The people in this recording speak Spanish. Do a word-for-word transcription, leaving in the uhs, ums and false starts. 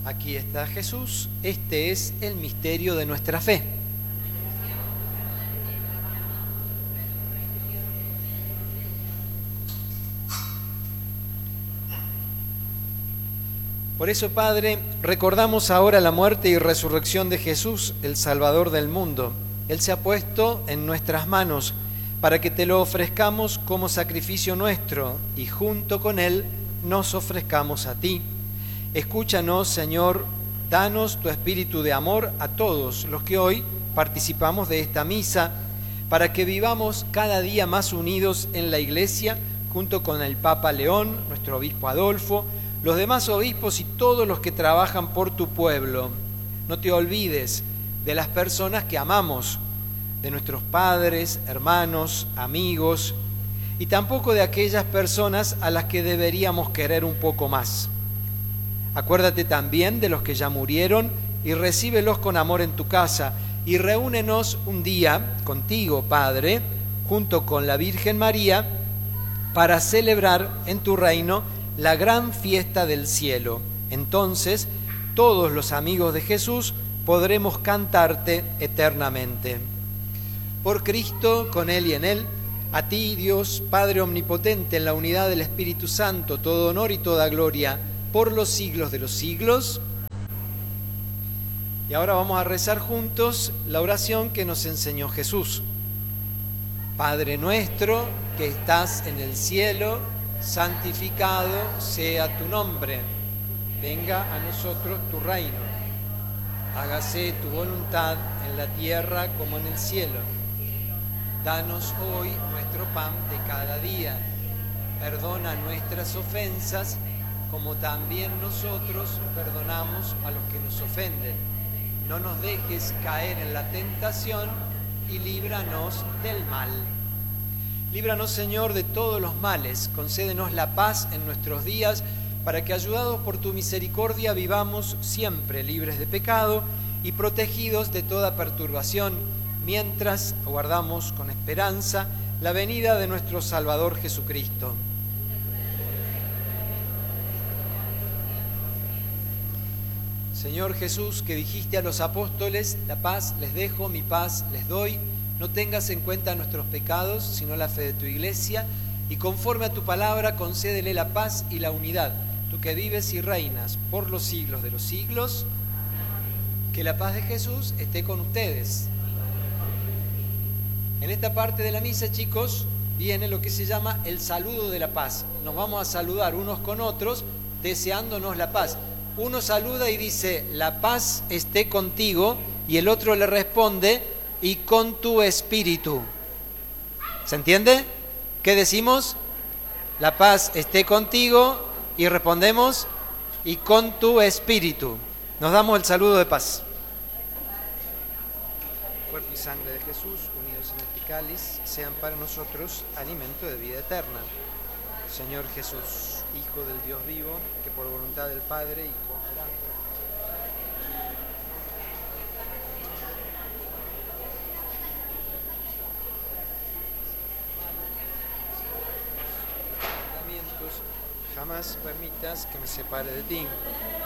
Aquí está Jesús. Este es el misterio de nuestra fe. Por eso, Padre, recordamos ahora la muerte y resurrección de Jesús, el Salvador del mundo. Él se ha puesto en nuestras manos para que te lo ofrezcamos como sacrificio nuestro y junto con Él nos ofrezcamos a ti. Escúchanos, Señor, danos tu espíritu de amor a todos los que hoy participamos de esta misa, para que vivamos cada día más unidos en la Iglesia, junto con el Papa León, nuestro obispo Adolfo, los demás obispos y todos los que trabajan por tu pueblo. No te olvides de las personas que amamos, de nuestros padres, hermanos, amigos, y tampoco de aquellas personas a las que deberíamos querer un poco más. Acuérdate también de los que ya murieron y recíbelos con amor en tu casa, y reúnenos un día contigo, Padre, junto con la Virgen María, para celebrar en tu reino la gran fiesta del cielo. Entonces, todos los amigos de Jesús podremos cantarte eternamente. Por Cristo, con Él y en Él, a ti, Dios, Padre omnipotente, en la unidad del Espíritu Santo, todo honor y toda gloria, por los siglos de los siglos. Y ahora vamos a rezar juntos la oración que nos enseñó Jesús. Padre nuestro, que estás en el cielo, santificado sea tu nombre. Venga a nosotros tu reino. Hágase tu voluntad en la tierra como en el cielo. Danos hoy nuestro pan de cada día. Perdona nuestras ofensas, como también nosotros perdonamos a los que nos ofenden. No nos dejes caer en la tentación y líbranos del mal. Líbranos, Señor, de todos los males. Concédenos la paz en nuestros días, para que, ayudados por tu misericordia, vivamos siempre libres de pecado y protegidos de toda perturbación, mientras aguardamos con esperanza la venida de nuestro Salvador Jesucristo. Señor Jesús, que dijiste a los apóstoles, la paz les dejo, mi paz les doy, no tengas en cuenta nuestros pecados, sino la fe de tu Iglesia, y conforme a tu palabra concédele la paz y la unidad, tú que vives y reinas por los siglos de los siglos. Que la paz de Jesús esté con ustedes. En esta parte de la misa, chicos, viene lo que se llama el saludo de la paz. Nos vamos a saludar unos con otros, deseándonos la paz. Uno saluda y dice, la paz esté contigo, y el otro le responde, y con tu espíritu. ¿Se entiende? ¿Qué decimos? La paz esté contigo, y respondemos, y con tu espíritu. Nos damos el saludo de paz. Cuerpo y sangre de Jesús, unidos en este cáliz, sean para nosotros alimento de vida eterna. Señor Jesús, Hijo del Dios vivo, que por voluntad del Padre y cooperando jamás permitas que me separe de ti.